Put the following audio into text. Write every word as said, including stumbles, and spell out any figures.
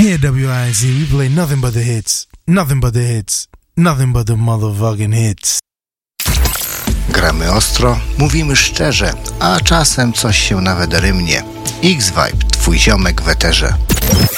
Here at W I Z we play nothing but the hits. Nothing but the hits. Nothing but the motherfucking hits. Gramy ostro, mówimy szczerze, a czasem coś się nawet rymnie. X-Vibe, twój ziomek w eterze.